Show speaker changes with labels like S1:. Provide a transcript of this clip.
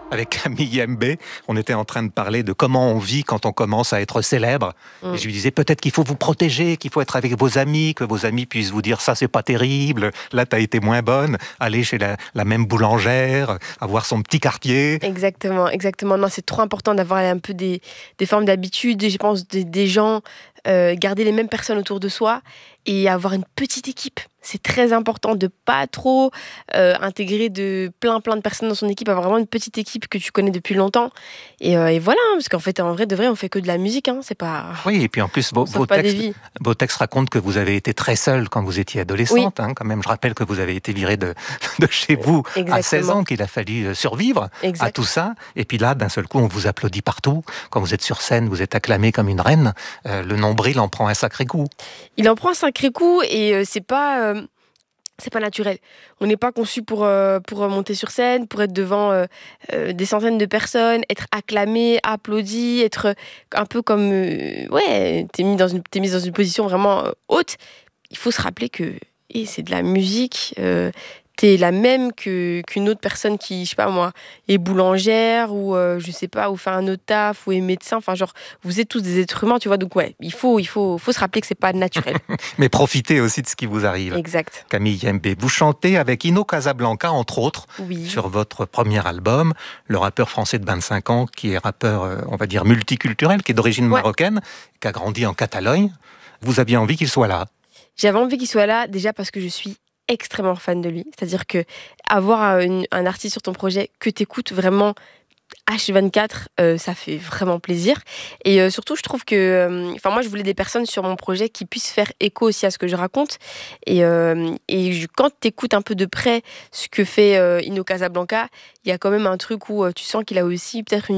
S1: Avec Camille Mbé, on était en train de parler de comment on vit quand on commence à être célèbre. Et je lui disais peut-être qu'il faut vous protéger, qu'il faut être avec vos amis, que vos amis puissent vous dire ça c'est pas terrible, là t'as été moins bonne, aller chez la même boulangère, avoir son petit quartier.
S2: Exactement, exactement. Non, c'est trop important d'avoir un peu des formes d'habitude, je pense, des gens, garder les mêmes personnes autour de soi et avoir une petite équipe. C'est très important de pas trop intégrer de plein de personnes dans son équipe, avoir vraiment une petite équipe que tu connais depuis longtemps. Et voilà, hein, parce qu'en fait, en vrai de vrai, on fait que de la musique, hein, c'est pas...
S1: Oui, et puis en plus,
S2: On sauve pas des vies.
S1: vos textes racontent que vous avez été très seule quand vous étiez
S2: Oui,
S1: adolescente. Hein, quand même, je rappelle que vous avez été virée de chez vous à 16
S2: exactement,
S1: ans, qu'il a fallu survivre à tout
S2: exact.
S1: ça. Et puis là, d'un seul coup, on vous applaudit partout. Quand vous êtes sur scène, vous êtes acclamée comme une reine. Le nombril en prend un sacré coup.
S2: Il en prend un sacré coup et c'est pas naturel. On n'est pas conçu pour monter sur scène, pour être devant des centaines de personnes, être acclamé, applaudi, être un peu comme... ouais, t'es mise dans une position vraiment haute. Il faut se rappeler que c'est de la musique. T'es la même qu'une autre personne qui, je sais pas moi, est boulangère ou je sais pas, ou fait un autre taf ou est médecin. Enfin, genre, vous êtes tous des êtres humains, tu vois. Donc ouais, faut se rappeler que c'est pas naturel.
S1: Mais profitez aussi de ce qui vous arrive.
S2: Exact.
S1: Camille Mbé, vous chantez avec Ino Casablanca, entre autres,
S2: Oui.
S1: sur votre premier album, le rappeur français de 25 ans, qui est rappeur, on va dire, multiculturel, qui est d'origine
S2: Ouais.
S1: marocaine, qui a grandi en Catalogne. Vous aviez envie qu'il soit là.
S2: J'avais envie qu'il soit là, déjà parce que je suis extrêmement fan de lui. C'est-à-dire que avoir un artiste sur ton projet que t'écoutes vraiment H24, ça fait vraiment plaisir. Et surtout, je trouve que... Enfin, moi, je voulais des personnes sur mon projet qui puissent faire écho aussi à ce que je raconte. Quand t'écoutes un peu de près ce que fait Ino Casablanca, il y a quand même un truc où tu sens qu'il a aussi peut-être